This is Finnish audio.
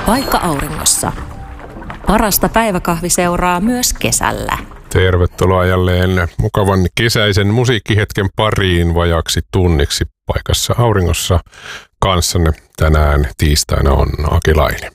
Paikka auringossa. Parasta päiväkahviseuraa myös kesällä. Tervetuloa jälleen mukavan kesäisen musiikkihetken pariin vajaksi tunniksi Paikassa auringossa. Kanssanne tänään tiistaina on Aki Laine.